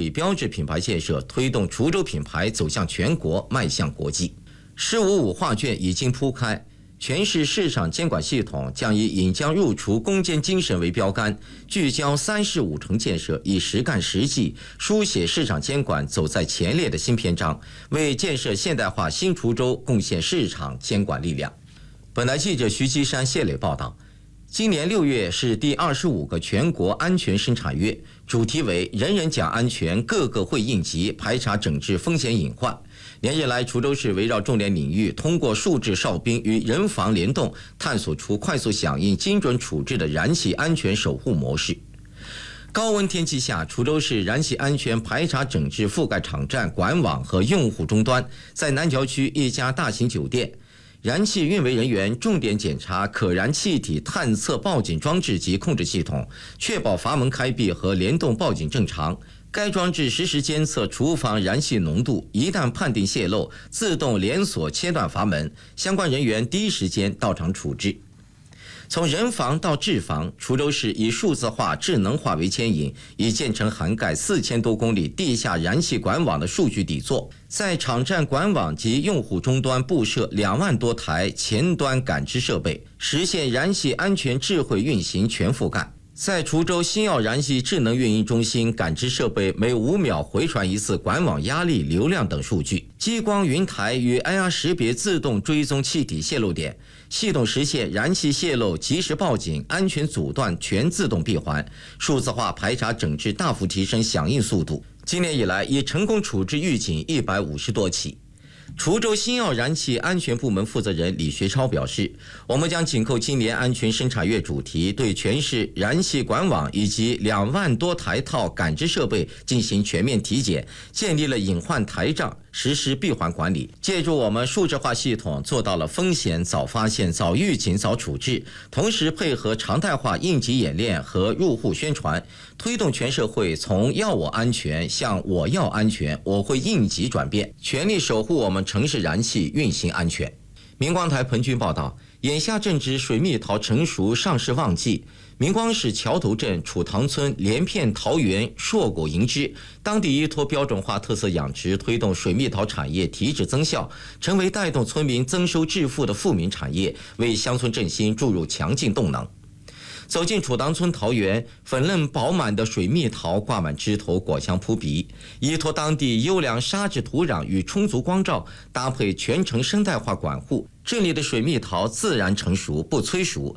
理标志品牌建设，推动滁州品牌走向全国，迈向国际。“15+5”画卷已经铺开，全市市场监管系统将以引将入除、攻坚精神为标杆，聚焦3事5成建设，以实干实际书写市场监管走在前列的新篇章，为建设现代化新滁州贡献市场监管力量。本台记者徐基山、谢磊报道。今年6月是第25个全国安全生产月，主题为“人人讲安全，个个会应急，排查整治风险隐患”。连日来，滁州市围绕重点领域，通过数字哨兵与人防联动，探索出快速响应、精准处置的燃气安全守护模式。高温天气下，滁州市燃气安全排查整治覆盖场站、管网和用户终端，在南郊区一家大型酒店，燃气运维人员重点检查可燃气体探测报警装置及控制系统，确保阀门开闭和联动报警正常。该装置实时监测厨房燃气浓度，一旦判定泄漏，自动连锁切断阀门，相关人员第一时间到场处置。从人防到治防，滁州市以数字化、智能化为牵引，已建成涵盖4000多公里地下燃气管网的数据底座，在场站管网及用户终端布设2万多台前端感知设备，实现燃气安全智慧运行全覆盖。在滁州新奥燃气智能运营中心，感知设备每5秒回传一次管网压力、流量等数据，激光云台与 IR 识别自动追踪气体泄漏点，系统实现燃气泄漏及时报警、安全阻断全自动闭环，数字化排查整治大幅提升响应速度。今年以来，已成功处置预警150多起。滁州新奥燃气安全部门负责人李学超表示，我们将紧扣今年安全生产月主题，对全市燃气管网以及2万多台套感知设备进行全面体检，建立了隐患台账，实施闭环管理。借助我们数字化系统，做到了风险早发现、早预警、早处置，同时配合常态化应急演练和入户宣传，推动全社会从要我安全向我要安全、我会应急转变，全力守护我们城市燃气运行安全。明光台彭军报道，眼下正值水蜜桃成熟上市旺季，明光市桥头镇楚塘村连片桃园硕果盈枝，当地依托标准化特色养殖，推动水蜜桃产业提质增效，成为带动村民增收致富的富民产业，为乡村振兴注入强劲动能。走进楚塘村桃园，粉嫩饱满的水蜜桃挂满枝头，果香扑鼻。依托当地优良沙质土壤与充足光照，搭配全程生态化管护，这里的水蜜桃自然成熟不催熟。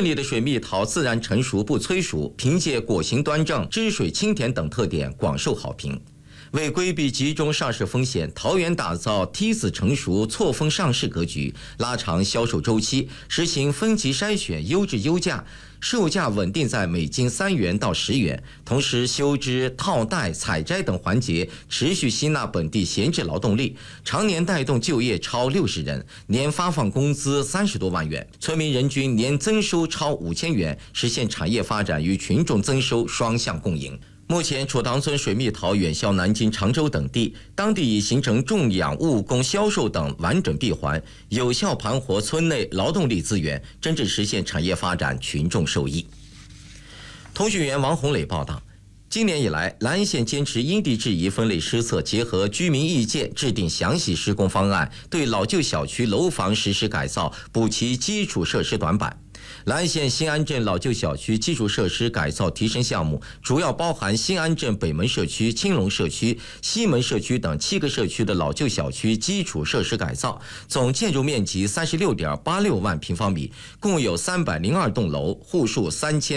凭借果形端正、汁水清甜等特点，广受好评。为规避集中上市风险，桃园打造梯子成熟、错峰上市格局，拉长销售周期，实行分级筛选、优质优价，售价稳定在每斤3元到10元。同时，修枝、套袋、采摘等环节持续吸纳本地闲置劳动力，常年带动就业超60人，年发放工资30多万元，村民人均年增收超5000元，实现产业发展与群众增收双向共赢。目前，楚塘村水蜜桃远销南京、常州等地，当地已形成种养、务工、销售等完整闭环，有效盘活村内劳动力资源，真正实现产业发展、群众受益。通讯员王洪磊报道，今年以来，兰县坚持因地制宜分类施策，结合居民意见，制定详细施工方案，对老旧小区楼房实施改造，补齐基础设施短板。兰县新安镇老旧小区基础设施改造提升项目主要包含新安镇北门社区、青龙社区、西门社区等7个社区的老旧小区基础设施改造，总建筑面积36.86万平方米，共有302栋楼，户数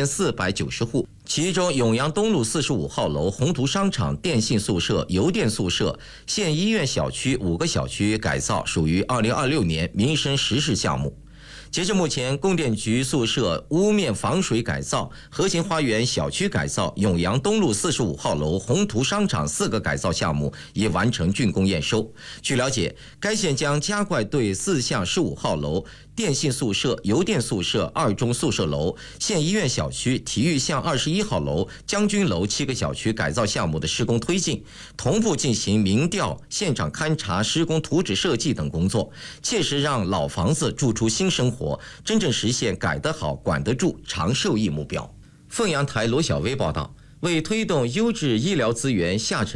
3490户。其中永阳东路45号楼宏图商场电信宿舍、邮电宿舍、县医院小区5个小区改造属于2026年民生实事项目。截至目前，供电局宿舍屋面防水改造、和谐花园小区改造、永阳东路45号楼宏图商场4个改造项目已完成竣工验收。据了解，该县将加快对4巷15号楼、电信宿舍、邮电宿舍、2中宿舍楼、县医院小区、体育巷21号楼、将军楼7个小区改造项目的施工推进，同步进行民调、现场勘查、施工图纸设计等工作，切实让老房子住出新生活，真正实现改得好、管得住、长受益目标。凤阳台罗小薇报道，为推动优质医疗资源下沉